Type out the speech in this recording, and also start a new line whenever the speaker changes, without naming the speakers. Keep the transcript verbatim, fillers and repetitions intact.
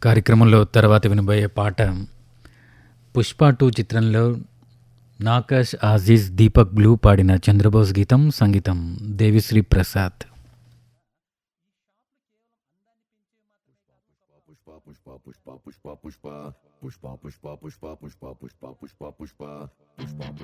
కార్యక్రమంలో తర్వాత వినబోయే పాట పుష్ప టూ చిత్రంలో నాకాష్ ఆజీజ్ దీపక్ బ్లూ పాడిన చంద్రబోస్ గీతం, సంగీతం దేవిశ్రీ ప్రసాద్.
పుష్ప పుష్ప పుష్ప పుష్ప పుష్ప పుష్ప పుష్ప పుష్ప పుష్ప పుష్ప పుష్ప పుష్ప పుష్ప